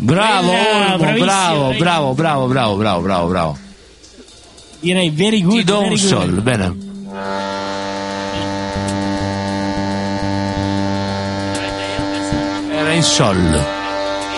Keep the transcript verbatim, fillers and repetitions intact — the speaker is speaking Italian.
Bravo, Bella, Olmo, bravo, bravo, bravo, bravo, bravo, bravo, bravo. Direi very good. Ti do very un good. sol, bene. Era in sol.